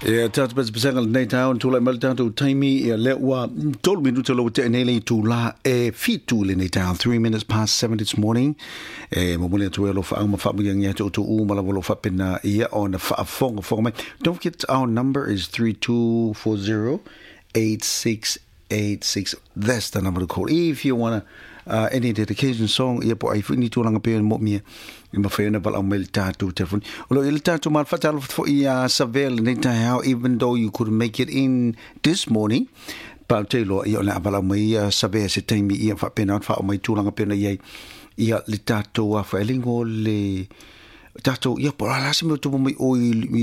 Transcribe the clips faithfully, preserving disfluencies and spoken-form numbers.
Yeah, that's best besangal nei town to like meltdown to timey let wa told me to lo te nei to la e fit to le nei town three minutes past seven this morning. E mo mole to lo fa ma fa yang ya to to u mala lo fa pena ia on the fa fong for me. Don't forget our number is three two four zero eight six eight six. That's the number to call if you want to uh, any dedication song ia po ai fini to langa pe mo mi ma fena val am el tatu telefon lo el tatu mal fatal for ia savel nita how even though you could make it in this morning pa te lo ia la vala mai sabe se time ia fa pena fa mai tu langa pena ia ia le tatu a fa lingo le tatu ia por ala se mo tu mai o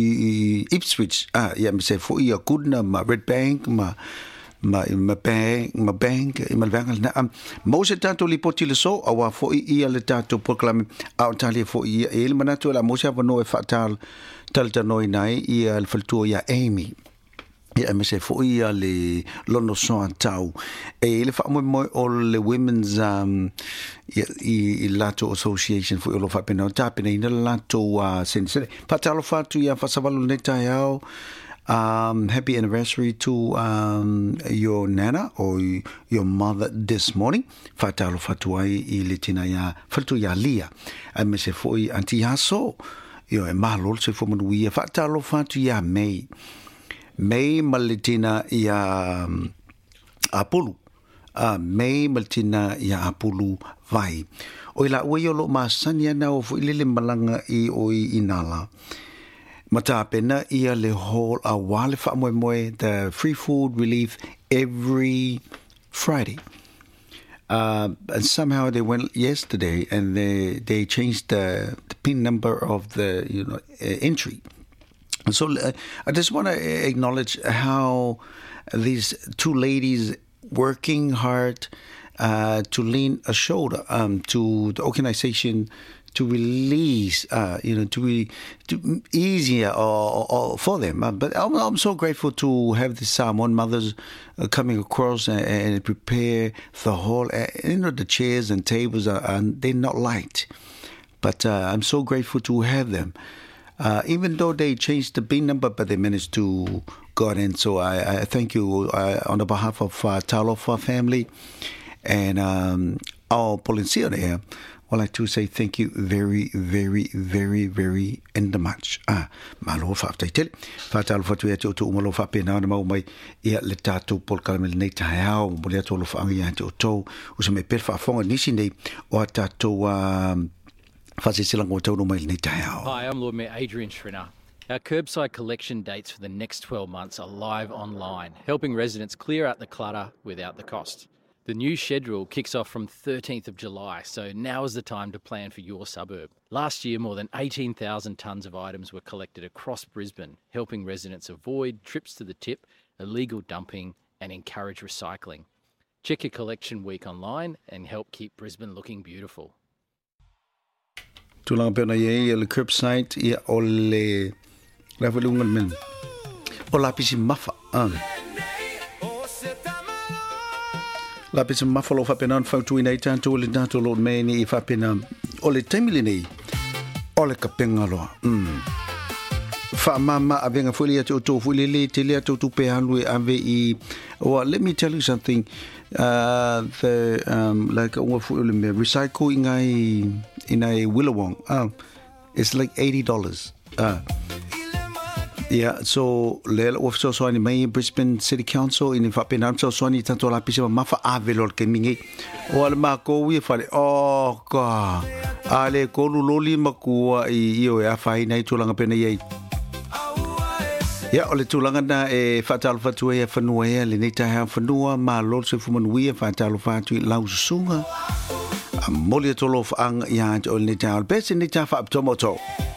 Ipswich ah ia me se for ia Goodna ma Red Bank ma ma ma bank ma bank ma bank na mo se tanto li poti le so awa fo ia le tanto proclame a tali fo ia el manato la mo se va no e fatal tal ta noi nai ia el faltu ia Amy ia me se fo ia le lono so tau e le fa mo mo all le women's um ia i lato association fo lo fa pena ta pena ina lato a sen sen fatal fa tu ia fa savalo neta yao. Um, happy anniversary to um, your nana or your mother this morning. Fatalo fatuai I litina ya fatu ya lia. I me se foi anti ya so. Yo e malo se fo manuia fatalo fatu ya May. May malitina ya um, Apulu. Uh, May malitina ya Apulu vai. O ila ue yo lo masania na o fo ilele malanga I o I inala. Mata pena ia le hall a wale fa moe moe the free food relief every Friday. Uh, and somehow they went yesterday and they they changed the, the pin number of the you know uh, entry. And so uh, I just want to acknowledge how these two ladies working hard uh, to lean a shoulder um, to the organization. To release, uh, you know, to be to easier or, or for them. Uh, but I'm, I'm so grateful to have this Samoan mothers uh, coming across and, and prepare the whole. Uh, you know, the chairs and tables are, and they're not light, but uh, I'm so grateful to have them. Uh, even though they changed the bin number, but they managed to got in. So I, I thank you uh, on the behalf of uh, Talofa family and um, our policia there. I'd like to say thank you very, very, very, very in the much. Ah, malo fa after tell. Fa tal fa tu ya tu malo fa pena na mau mai ia le tatu pol kalmel nei tahao mo le to lo fa ia to to o se me per fa fonga nisi nei o tatu um fa se sila ngo tau no mai nei tahao. Hi, I'm Lord Mayor Adrian Schrinner. Our curbside collection dates for the next twelve months are live online, helping residents clear out the clutter without the cost. The new schedule kicks off from thirteenth of July, so now is the time to plan for your suburb. Last year, more than eighteen thousand tonnes of items were collected across Brisbane, helping residents avoid trips to the tip, illegal dumping and encourage recycling. Check your collection week online and help keep Brisbane looking beautiful. Tulanga pena ye le curbside ia o le lavalungan men. O la pisi mafa. Um. La pisa mafalo fa pena fa tu nei tanto le tanto lo meni fa pena o le temile nei o le kapenga lo mm fa mama avenga folia to to folia le tele to to pe hanwe ave I well let me tell you something uh the um like o folia me recycle in a in a Willawong uh it's like eighty dollars uh yeah, so le ofso so ani mai Brisbane City Council in fa penam so so ni tanto la pisa ma fa avelol ke mingi o al ma ko wi fa oh ka ale ko luli makua I io e fa ina tulanga pena ye ya ole tulanga na e fatal fatu e fanua e le neta ha fanua ma lo se fuman wi fatal fatu lausunga a moli tolof ang ya ole neta al besi neta fa tomoto